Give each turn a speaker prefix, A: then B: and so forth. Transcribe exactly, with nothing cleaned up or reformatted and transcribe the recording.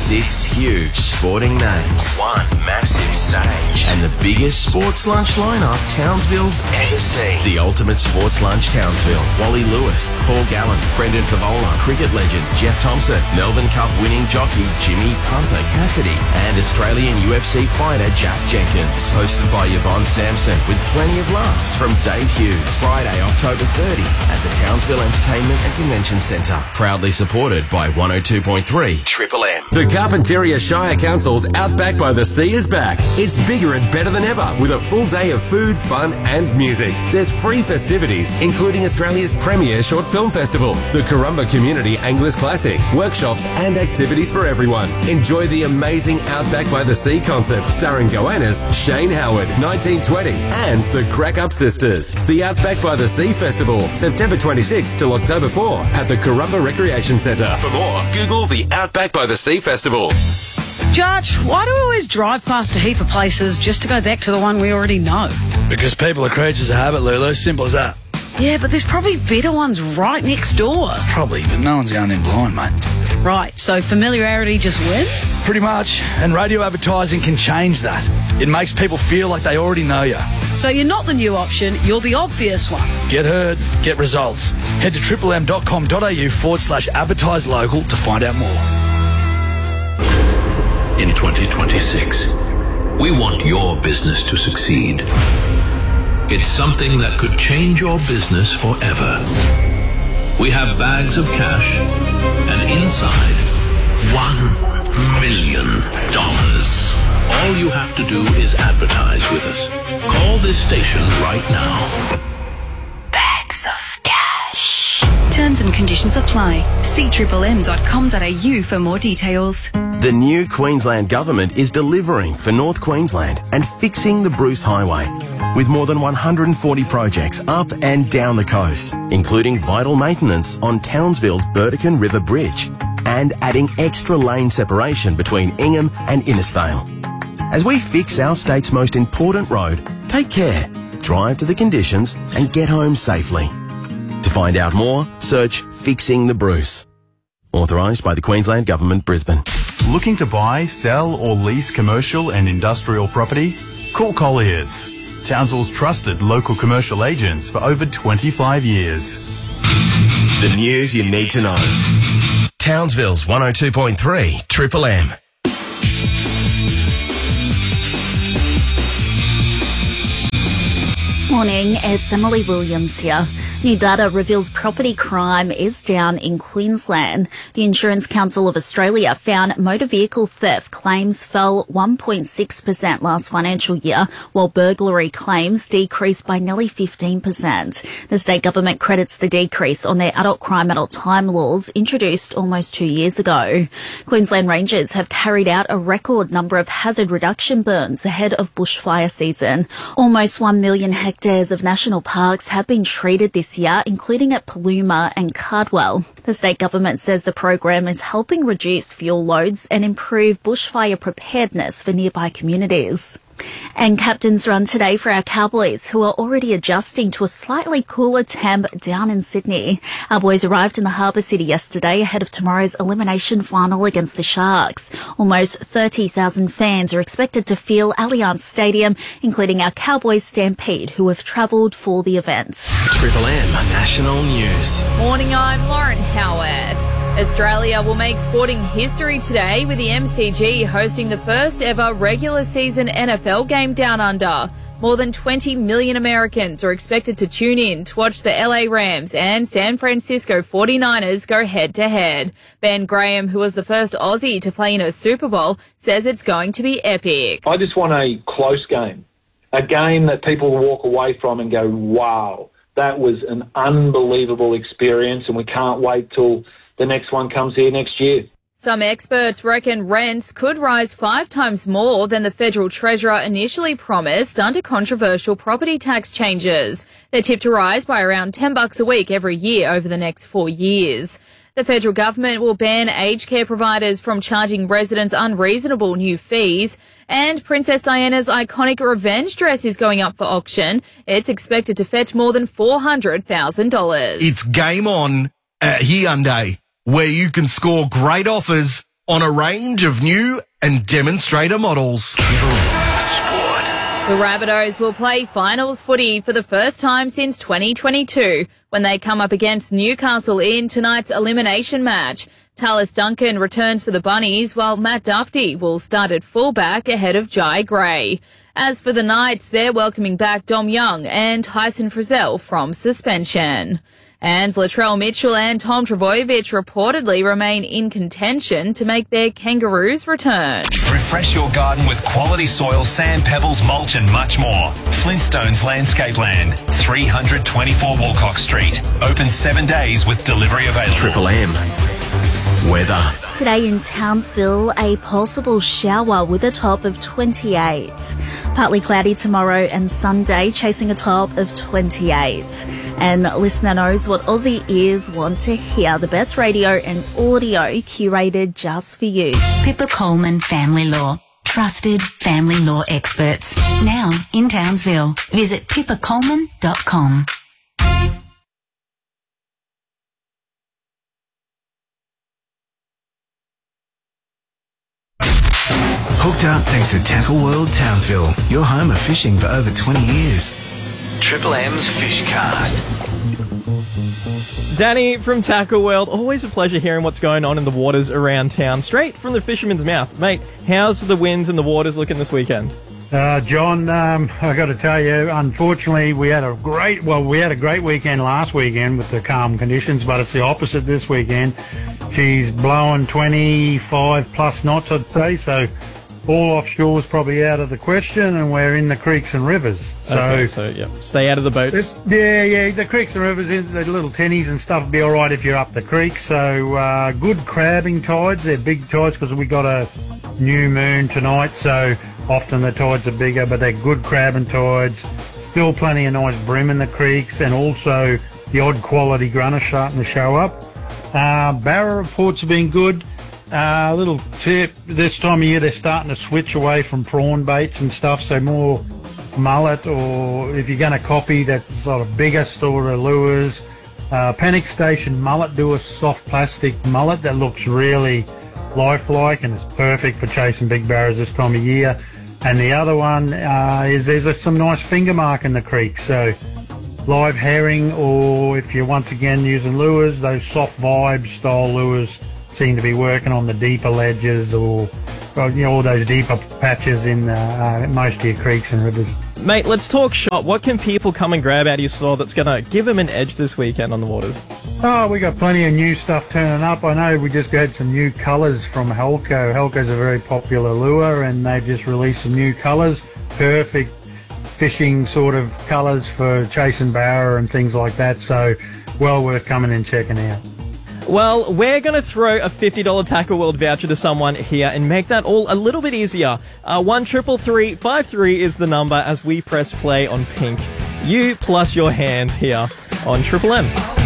A: Six huge sporting names, one massive stage, and the biggest sports lunch lineup Townsville's ever seen. The ultimate sports lunch Townsville. Wally Lewis, Paul Gallen, Brendan Favola, cricket legend Jeff Thompson, Melbourne Cup winning jockey Jimmy Pumper Cassidy, and Australian U F C fighter Jack Jenkins. Hosted by Yvonne Sampson with plenty of laughs from Dave Hughes. Friday, October thirtieth at the Townsville Entertainment and Convention Centre. Proudly supported by one oh two point three Triple M.
B: The Carpentaria Shire Council's Outback by the Sea is back. It's bigger and better than ever with a full day of food, fun and music. There's free festivities, including Australia's premier short film festival, the Currumba Community Anglers Classic, workshops and activities for everyone. Enjoy the amazing Outback by the Sea concert starring Goannas, Shane Howard, nineteen twenty and the Crack Up Sisters. The Outback by the Sea Festival, September twenty-sixth till October fourth at the Currumba Recreation Centre. For more, Google the Outback by the Sea Festival.
C: Judge, why do we always drive past a heap of places just to go back to the one we already know?
D: Because people are creatures of habit, Lulu. Simple as that.
C: Yeah, but there's probably better ones right next door.
D: Probably, but no one's going in blind, mate.
C: Right, so familiarity just wins?
D: Pretty much, and radio advertising can change that. It makes people feel like they already know you.
C: So you're not the new option, you're the obvious one.
D: Get heard, get results. Head to triplem.com.au forward slash advertise local to find out more.
E: In twenty twenty-six, we want your business to succeed. It's something that could change your business forever. We have bags of cash, and inside, one million dollars. All you have to do is advertise with us. Call this station right now.
F: Bags of cash. Terms and conditions apply. See triple m dot com dot a u for more details.
A: The new Queensland Government is delivering for North Queensland and fixing the Bruce Highway with more than one hundred forty projects up and down the coast, including vital maintenance on Townsville's Burdekin River Bridge and adding extra lane separation between Ingham and Innisfail. As we fix our state's most important road, take care, drive to the conditions and get home safely. To find out more, search Fixing the Bruce. Authorised by the Queensland Government, Brisbane.
G: Looking to buy, sell or lease commercial and industrial property? Call Colliers, Townsville's trusted local commercial agents for over twenty-five years.
A: The news you need to know. Townsville's one oh two point three Triple M.
H: Morning, it's Emily Williams here. New data reveals property crime is down in Queensland. The Insurance Council of Australia found motor vehicle theft claims fell one point six percent last financial year, while burglary claims decreased by nearly fifteen percent. The state government credits the decrease on their adult crime adult time laws introduced almost two years ago. Queensland Rangers have carried out a record number of hazard reduction burns ahead of bushfire season. Almost one million hectares of national parks have been treated this year, including at Paluma and Cardwell. The state government says the program is helping reduce fuel loads and improve bushfire preparedness for nearby communities. And captains run today for our Cowboys, who are already adjusting to a slightly cooler temp down in Sydney. Our boys arrived in the harbour city yesterday ahead of tomorrow's elimination final against the Sharks. Almost thirty thousand fans are expected to fill Allianz Stadium, including our Cowboys Stampede, who have travelled for the event.
A: Triple M National News.
I: Morning, I'm Lauren Howarth. Australia will make sporting history today with the M C G hosting the first ever regular season N F L game down under. More than twenty million Americans are expected to tune in to watch the L A Rams and San Francisco forty-niners go head-to-head. Ben Graham, who was the first Aussie to play in a Super Bowl, says it's going to be epic.
J: I just want a close game, a game that people will walk away from and go, wow, that was an unbelievable experience, and we can't wait till the next one comes here next year.
I: Some experts reckon rents could rise five times more than the federal treasurer initially promised under controversial property tax changes. They're tipped to rise by around ten bucks a week every year over the next four years. The federal government will ban aged care providers from charging residents unreasonable new fees. And Princess Diana's iconic revenge dress is going up for auction. It's expected to fetch more than four hundred thousand dollars.
K: It's game on at Hyundai, where you can score great offers on a range of new and demonstrator models.
I: The Rabbitohs will play finals footy for the first time since twenty twenty-two when they come up against Newcastle in tonight's elimination match. Tallis Duncan returns for the Bunnies while Matt Duffy will start at fullback ahead of Jai Gray. As for the Knights, they're welcoming back Dom Young and Tyson Frizzell from suspension. And Latrell Mitchell and Tom Trbojevic reportedly remain in contention to make their Kangaroos return.
L: Refresh your garden with quality soil, sand, pebbles, mulch and much more. Flintstones Landscape Land, three twenty-four Walcock Street. Open seven days with delivery available.
A: Triple M. Weather.
H: Today in Townsville, a possible shower with a top of twenty-eight. Partly cloudy tomorrow and Sunday, chasing a top of twenty-eight. And listener knows what Aussie ears want to hear. The best radio and audio curated just for you.
M: Pippa Coleman Family Law. Trusted family law experts. Now in Townsville. Visit pippa coleman dot com.
N: Hooked up thanks to Tackle World Townsville, your home of fishing for over twenty years. Triple M's Fishcast.
O: Danny from Tackle World, always a pleasure hearing what's going on in the waters around town. Straight from the fisherman's mouth. Mate, how's the winds and the waters looking this weekend?
P: Uh, John, um, I got to tell you, unfortunately, we had a great, well, we had a great weekend last weekend with the calm conditions, but it's the opposite this weekend. She's blowing twenty-five plus knots, I'd say, so all offshore is probably out of the question, and we're in the creeks and rivers. So,
O: okay, so yeah, stay out of the boats.
P: Yeah, yeah, the creeks and rivers, the little tennies and stuff will be all right if you're up the creek. So uh, good crabbing tides. They're big tides because we got a new moon tonight, so often the tides are bigger, but they're good crabbing tides. Still plenty of nice bream in the creeks, and also the odd quality grunner starting to show up. Uh, Barra reports have been good. A uh, little tip, this time of year they're starting to switch away from prawn baits and stuff, so more mullet, or if you're going to copy that sort of bigger sort of lures, uh, Panic Station mullet do a soft plastic mullet that looks really lifelike and is perfect for chasing big barras this time of year. And the other one uh, is there's a, some nice finger mark in the creek, so live herring, or if you're once again using lures, those soft vibe style lures seem to be working on the deeper ledges, or, or you know, all those deeper patches in uh, uh, most of your creeks and rivers.
O: Mate, let's talk shop. What can people come and grab out of your store that's going to give them an edge this weekend on the waters?
P: Oh, we got plenty of new stuff turning up. I know we just had some new colours from Helco. Helco's a very popular lure, and they've just released some new colours. Perfect fishing sort of colours for chasing barra and things like that. So, well worth coming and checking out.
O: Well, we're going to throw a fifty dollars Tackle World voucher to someone here and make that all a little bit easier. Uh, one triple three five three is the number as we press play on Pink. You plus your hand here on Triple M.